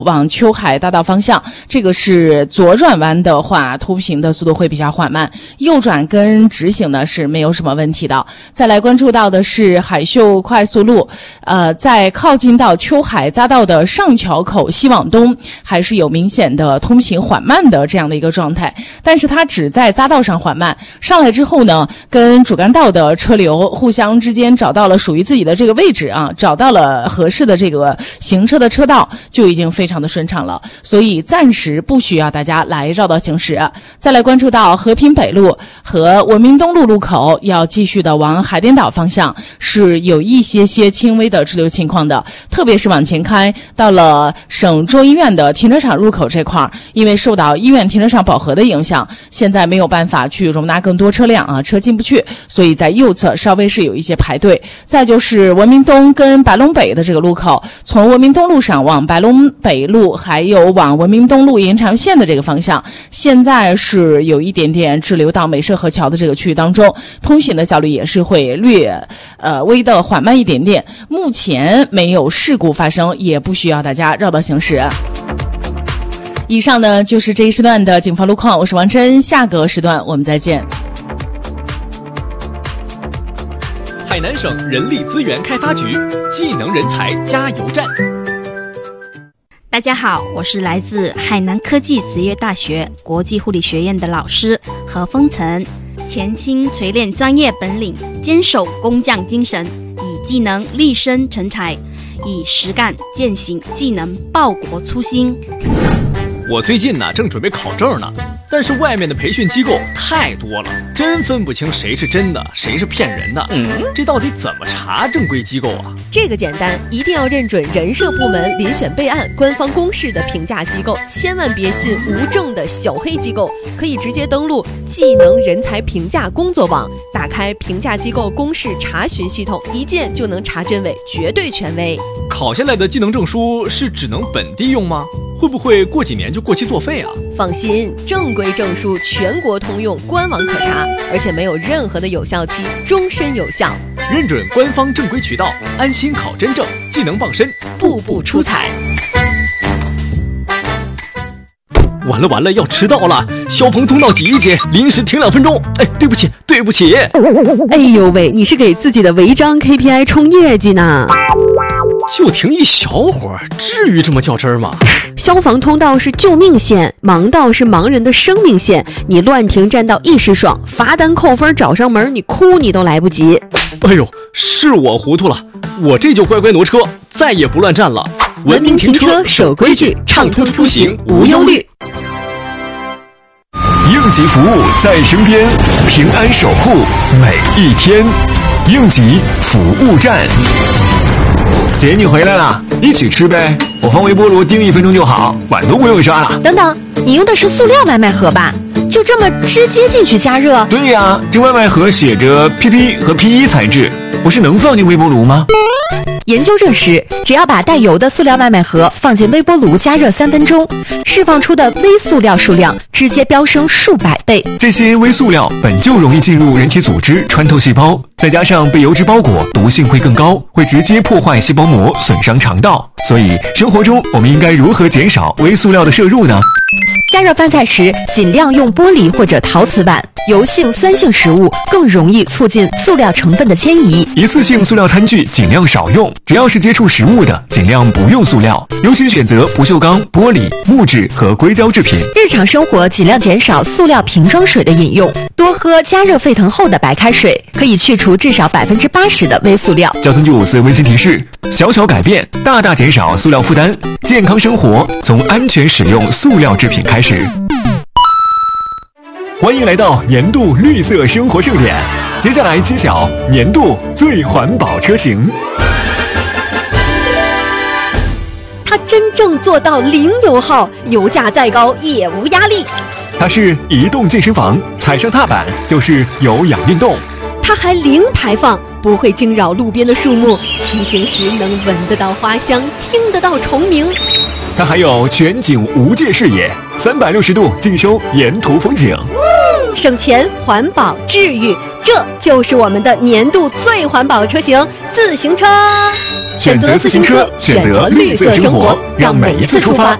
往秋海大道方向，这个是左转弯的话，突平的速度会比较缓慢，右转跟直行呢是没有什么问题的。再来关注到的是海秀快速路，在靠近到秋海匝道的上桥口西往东，还是有明显的通行缓慢的这样的一个状态，但是它只在匝道上缓慢，上来之后呢，跟主干道的车流互相之间找到了属于自己的这个位置啊，找到了合适的这个行车的车道，就已经非常的顺畅了，所以暂时不需要大家来绕道行驶。再来关注到和平北路和文明东路路口要继续的往海淀岛方向，是有一些轻微的滞留情况的，特别是往前开到了省中医院的停车场入口这块，因为受到医院停车场饱和的影响，现在没有办法去容纳更多车辆啊，车进不去，所以在右侧稍微是有一些排队。再就是文明东跟白龙北的这个路口，从文明东路上往白龙北路还有往文明东路延长线的这个方向，现在是有一点点滞留到美涉河桥的这个区域当中，通行的效率也是会略微的缓慢一点点。目前没有事故发生，也不需要大家绕道行驶。以上呢就是这一时段的警方路况，我是王真，下个时段我们再见。 海南省人力资源开发局技能人才加油站。 大家好，我是来自海南科技职业大学国际护理学院的老师何风晨，前倾锤炼专业本领，坚守工匠精神，以技能立身成才，以实干践行技能报国初心。 我最近呢正准备考证呢，但是外面的培训机构太多了，真分不清谁是真的谁是骗人的。这到底怎么查正规机构啊？ 这个简单，一定要认准人社部门遴选备案官方公示的评价机构，千万别信无证的小黑机构。可以直接登录技能人才评价工作网，打开评价机构公示查询系统，一键就能查真伪，绝对权威。 考下来的技能证书是只能本地用吗？会不会过几年就过期作废啊？ 放心，正规证书全国通用，官网可查，而且没有任何的有效期，终身有效。 认准官方正规渠道，安心考真证，技能傍身，步步出彩。完了，要迟到了！消防通道挤一挤，临时停2分钟。哎，对不起。 哎呦喂，你是给自己的违章 KPI 冲业绩呢？ 就停一小会儿，至于这么较真吗？ 消防通道是救命线，盲道是盲人的生命线，你乱停占道一时爽，罚单扣分找上门，你哭你都来不及。 哎呦，是我糊涂了，我这就乖乖挪车，再也不乱站了。 文明停车，守规矩，畅通出行无忧虑。 应急服务在身边，平安守护每一天。应急服务站。姐，你回来了，一起吃呗。我放微波炉叮1分钟就好，碗都不用刷了。 等等，你用的是塑料外卖盒吧？就这么直接进去加热？ 对呀，这外卖盒写着 PP 和 PE 材质，不是能放进微波炉吗？ 研究证实，只要把带油的塑料外卖盒放进微波炉加热3分钟，释放出的微塑料数量直接飙升数百倍。 这些微塑料本就容易进入人体组织，穿透细胞，再加上被油脂包裹，毒性会更高，会直接破坏细胞膜，损伤肠道。所以生活中我们应该如何减少微塑料的摄入呢？ 加热饭菜时，尽量用玻璃或者陶瓷碗。油性、酸性食物更容易促进塑料成分的迁移。 一次性塑料餐具尽量少用，只要是接触食物的，尽量不用塑料，优先选择不锈钢、玻璃、木质和硅胶制品。 日常生活尽量减少塑料瓶装水的饮用，多喝加热沸腾后的白开水，可以去除至少80%的微塑料。 交通局544温馨提示：小小改变，大大减少塑料负担，健康生活从安全使用塑料制品开始。欢迎来到年度绿色生活盛典，接下来揭晓年度最环保车型。 它真正做到零油耗，油价再高也无压力。 它是移动健身房，踩上踏板就是有氧运动。 它还零排放，不会惊扰路边的树木，骑行时能闻得到花香，听得到虫鸣。 它还有全景无界视野，360度尽收沿途风景。 省钱、环保、治愈， 这就是我们的年度最环保车型——自行车。 选择自行车，选择绿色生活，让每一次出发